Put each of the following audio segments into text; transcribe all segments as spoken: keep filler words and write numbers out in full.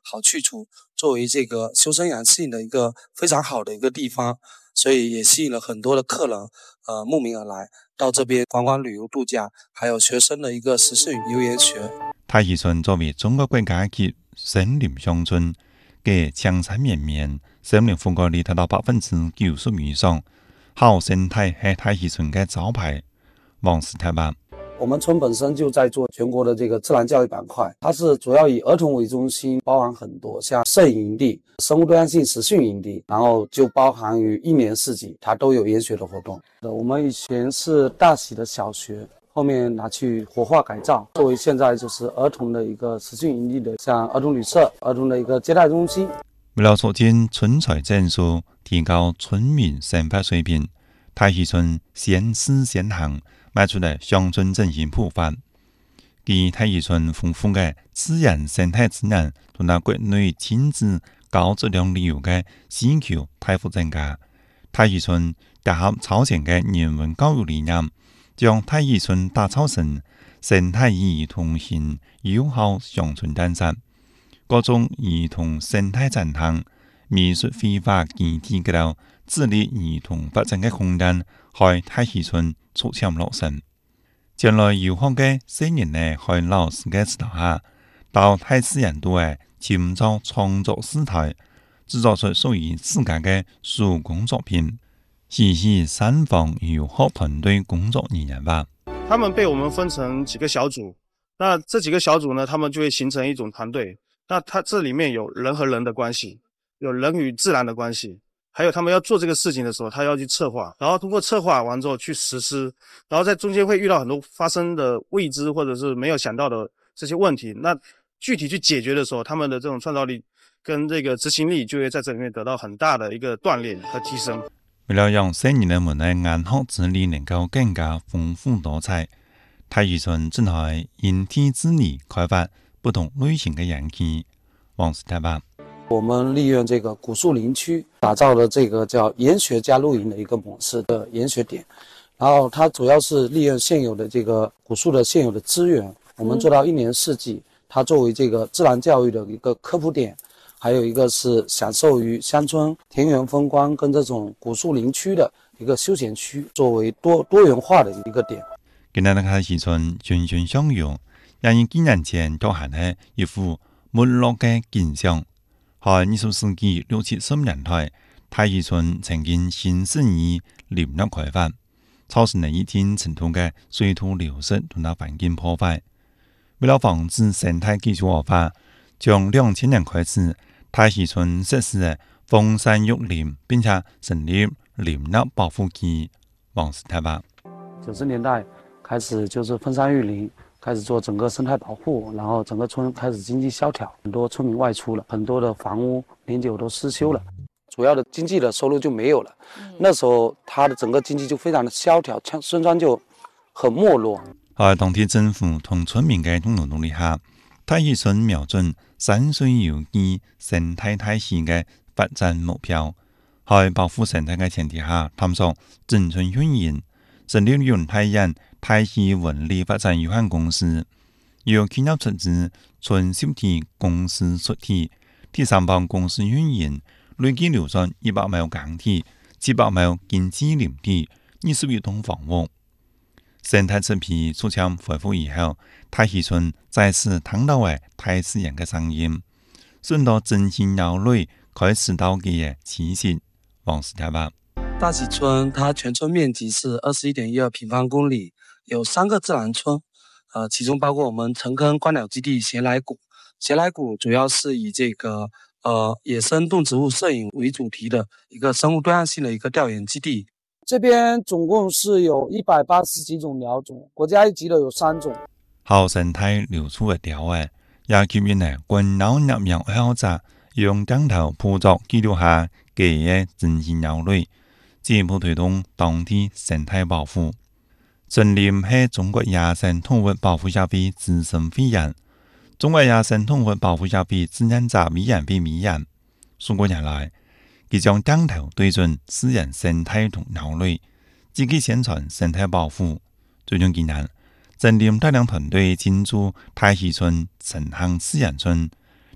好去处，作为这个修身养性的一个非常好的一个地方，所以也吸引了很多的客人呃慕名而来，到这边观光旅游度假，还有学生的一个实训游研学。 太溪村作为中国国家级森林乡村，嘅江山绵绵，森林覆盖率达到百分之九十以上，好生态系太溪村嘅招牌。王斯泰吧。 我们村本身就在做全国的这个自然教育板块，它是主要以儿童为中心，包含很多像摄影营地、生物多样性实训营地，然后就包含于一年四季它都有研学的活动。我们以前是大喜的小学，后面拿去活化改造，作为现在就是儿童的一个实训营地的，像儿童旅社、儿童的一个接待中心。 为了促进村财政数，提高村民生活水平，太溪村先思先行，迈出了乡村振兴步伐。基太溪村丰富的自然生态资源，同埋国内亲子高质量旅游的需求大幅增加。太溪村结合超前的人文教育理念，将太溪村打造成生态儿童型友好乡村建设。各种儿童生态展堂、美术绘画基地嘅到致力儿童发展嘅空間，喺太溪村逐漸落成。將來有好嘅青年呢，喺老師嘅指導下，到太自然度嘅尋找創作素材，製作出屬於自家嘅手工作品，細細散放友好團隊工作人員吧。 他們被我們分成幾個小組，那這幾個小組呢，他們就會形成一種團隊。那它這裡面有人和人的關係，有人與自然的關係，還有他們要做這個事情的時候，他要去策劃，然後通過策劃完之後去實施，然後在中間會遇到很多發生的未知或者是沒有想到的這些問題，那具體去解決的時候，他們的這種創造力跟這個執行力就會在這裡面得到很大的一個鍛鍊和提升。 為了讓青年人們的研學資歷能夠更加豐富多彩，太溪村正係因地制宜開發不同類型的園區。王斯泰吧。 我們利用這個古樹林區打造了這個叫研學加露營的一個模式的研學點，然後它主要是利用現有的這個古樹的現有的資源，我們做到一年四季，它作為這個自然教育的一個科普點，還有一個是享受於鄉村田園風光跟這種古樹林區的一個休閒區，作為多多元化的一個點。 今日的太溪村欣欣向榮，因為幾年前出現了一幅沒落的景象。在二十世紀六七十年代，太溪村曾經興盛於林業開發，造成了一定程度的水土流失同埋環境破壞。為了防止生態繼續惡化，從兩千年開始，太溪村實施了封山育林，並且成立林業保護區。王斯泰吧。 九十年代開始就是封山育林，開始做整個生態保護，然後整個村開始經濟蕭條，很多村民外出了，很多的房屋年久都失修了，主要的經濟的收入就沒有了。那時候它的整個經濟就非常的蕭條，村莊就很沒落。 在當地政府同村民嘅共同努力下，太溪村瞄準山水有機生態體系嘅發展目標，在保護生態嘅前提下，探索整村運營，成立永泰人太溪文理發展有限公司，由企業出資，村實體公司出體，第三方公司運營，累計流轉一百畝耕地，七百畝經濟林地，二十餘棟房屋。生態這批逐漸恢復以後，太溪村再次聽到嘅太自然嘅聲音，順到真心鳥類開始到嘅氣息。王斯泰吧。 大喜村它全村面積是二十一點一二平方公里，有三個自然村，呃，其中包括我們陳坑觀鳥基地鹹來谷。鹹來谷主要是以這個呃野生動植物攝影為主題的一個生物多樣性的一個調研基地。這邊總共是有一百八十幾種鳥種，國家一級的有三種。 好生態流出嘅鳥誒，也吸引嚟觀鳥入名愛好者用鏡頭捕捉記錄下佢嘅珍稀鳥類，進一步推動當地生態保護。陳林係中國野生動物保護協會資深會員，中國野生動物保護協會志願者委員會委員。數個年來，佢將鏡頭對準自然生態同鳥類，積極宣傳生態保護。最近幾年，陳林帶領團隊進駐太溪村城鄉自然村，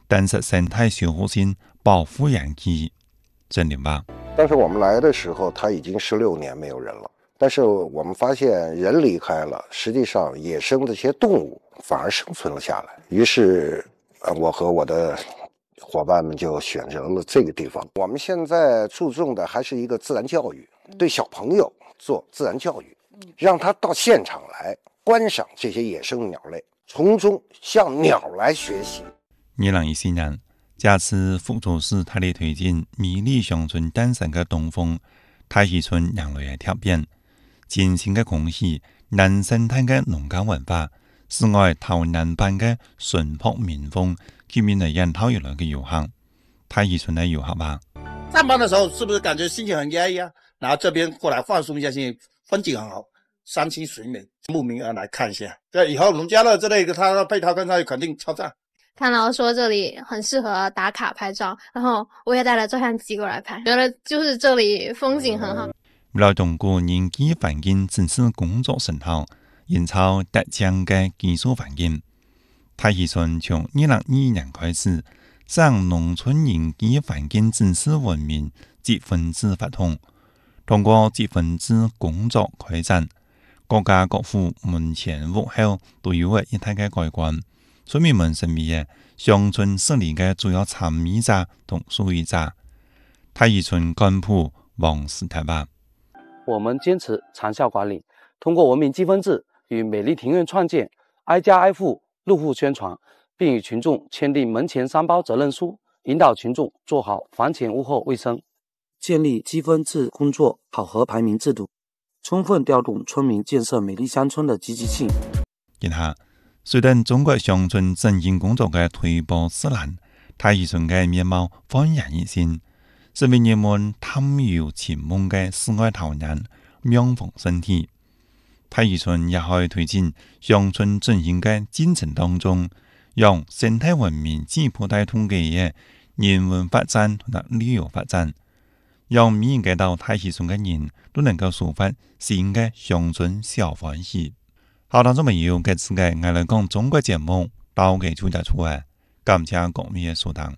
但是生态修复性保护园区。郑林吧。 但是我们来的时候，它已经十六年没有人了。但是我们发现人离开了，实际上野生的这些动物反而生存了下来。于是，呃，我和我的伙伴们就选择了这个地方。我们现在注重的还是一个自然教育，对小朋友做自然教育，让他到现场来观赏这些野生鸟类，从中向鸟来学习。 二零一四年，这次福州市大力推进美丽乡村诞生的东风太溪村养类的特变，新鲜的空气、南生态的农耕文化，室外头南版的淳朴民风，吸引了人头涌来的游客。太溪村的游客吧， 上班的时候是不是感觉心情很压抑啊？然后这边过来放松一下心情，风景很好，山清水美，慕名而来看一下。对，以后农家乐这类的，它的配套跟它肯定超赞。 看到说这里很适合打卡拍照，然后我也带了照相机过来拍，觉得就是这里风景很好。 为了通过人机环境城市工作成效，营造特强的技术环境，太溪村从二零二一年开始，将农村人机环境城市文明积分制发通，通过积分制工作开展，各家各户门前屋后都有了一体的改观。村民们身边的乡村设立的主要参与者同受益者。太溪村干部王斯泰吧。 我们坚持长效管理，通过文明积分制与美丽庭院创建，挨家挨户入户宣传，并与群众签订门前三包责任书，引导群众做好房前屋后卫生，建立积分制工作考核排名制度，充分调动村民建设美丽乡村的积极性。 然下，随着中国乡村振兴工作的推波助澜，太溪村的面貌焕然一新，市民人们探幽寻梦的世外桃源명逢身體。太溪村也可以推進鄉村振興的進程當中，讓生態文明進一步帶動嘅人文發展同旅遊發展，讓每一個到太溪村嘅人都能夠抒發新嘅鄉村小歡喜。好，當中朋友，這次嘅我來講中國節目到嘅就結束啊，感謝各位嘅收聽。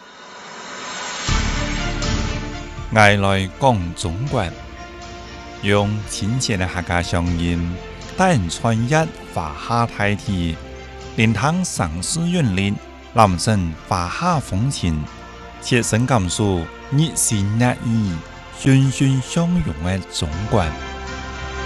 我來講中國，用親切的客家鄉音，帶人穿越華夏大地，聆聽城市韻律，攬勝華夏風情，切身感受熱情熱意、欣欣相融的中國。